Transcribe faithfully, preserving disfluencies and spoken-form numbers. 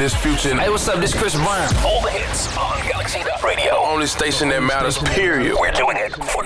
this Future. Hey, what's up? This Chris Brown. All the hits on Galaxy Radio. The only station that matters, period. We're doing it for the